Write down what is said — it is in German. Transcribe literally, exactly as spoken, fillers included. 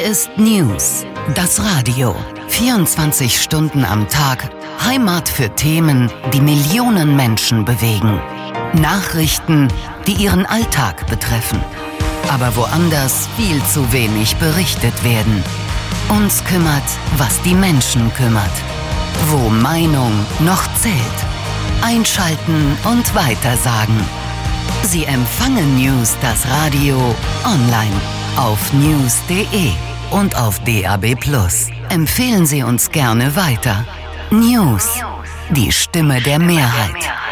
ist News, das Radio. vierundzwanzig Stunden am Tag, Heimat für Themen, die Millionen Menschen bewegen. Nachrichten, die ihren Alltag betreffen. Aber woanders viel zu wenig berichtet werden. Uns kümmert, was die Menschen kümmert. Wo Meinung noch zählt. Einschalten und weitersagen. Sie empfangen News, das Radio, online, auf news punkt de und auf D A B plus. Empfehlen Sie uns gerne weiter. News, die Stimme der Mehrheit.